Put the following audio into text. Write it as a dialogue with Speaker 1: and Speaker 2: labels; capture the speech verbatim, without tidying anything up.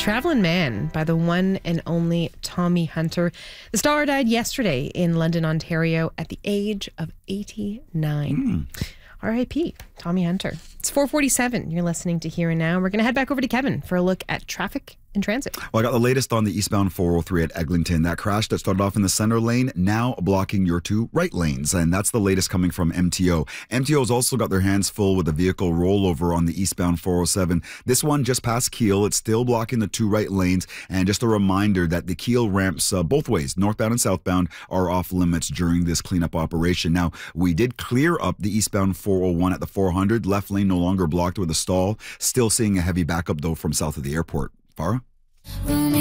Speaker 1: Traveling Man by the one and only Tommy Hunter. The star died yesterday in London, Ontario at the age of eighty-nine. Mm. R I P Tommy Hunter. It's four forty-seven. You're listening to Here and Now. We're going to head back over to Kevin for a look at traffic and transit.
Speaker 2: Well, I got the latest on the eastbound four oh three at Eglinton. That crash that started off in the center lane, now blocking your two right lanes. And that's the latest coming from M T O. M T O's also got their hands full with a vehicle rollover on the eastbound four oh seven. This one just past Keele. It's still blocking the two right lanes. And just a reminder that the Keele ramps, uh, both ways, northbound and southbound, are off limits during this cleanup operation. Now, we did clear up the eastbound four oh one at the four hundred. Left lane no longer blocked with a stall. Still seeing a heavy backup, though, from south of the airport. Farah?